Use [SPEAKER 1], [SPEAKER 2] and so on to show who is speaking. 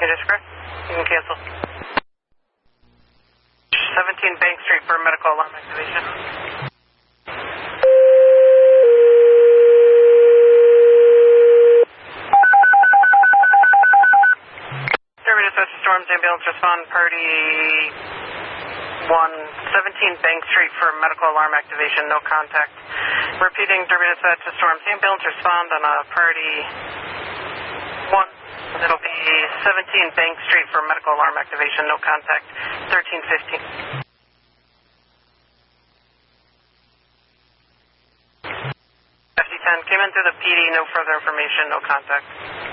[SPEAKER 1] It is correct. You can cancel. 17 Bank Street for medical alarm activation. Service dispatch to Storms ambulance respond party 117 Bank Street for medical alarm activation, no contact. Repeating, Derby dispatch to Storms ambulance respond on a party 1. It'll be 17 Bank Street for medical alarm activation, no contact, 1315. FD10 came in through the PD, no further information, no contact.